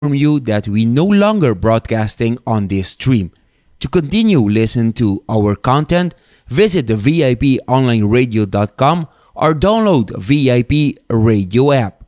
inform you that we no longer broadcasting on this stream. To continue listen to our content, visit the VIPonlineradio.com or download VIP radio app.